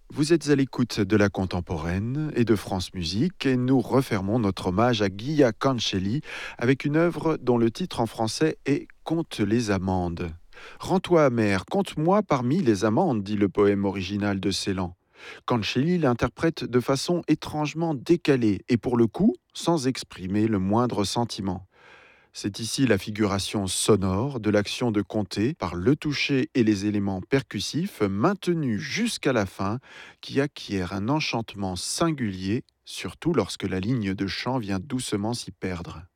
Vous êtes à l'écoute de la contemporaine et de France Musique et nous refermons notre hommage à Guia Cancelli avec une œuvre dont le titre en français est Compte les amandes. Rends-toi amère, compte-moi parmi les amandes, dit le poème original de Ceylan. Cancelli l'interprète de façon étrangement décalée et pour le coup sans exprimer le moindre sentiment. C'est ici la figuration sonore de l'action de compter par le toucher et les éléments percussifs maintenus jusqu'à la fin qui acquiert un enchantement singulier, surtout lorsque la ligne de chant vient doucement s'y perdre.